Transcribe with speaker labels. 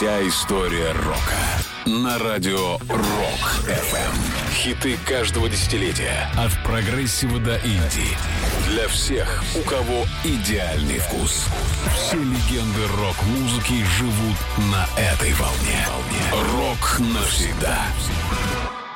Speaker 1: Вся история рока на радио Рок-ФМ. Хиты каждого десятилетия, от прогрессива до инди. Для всех, у кого идеальный вкус. Все легенды рок-музыки живут на этой волне. Рок навсегда.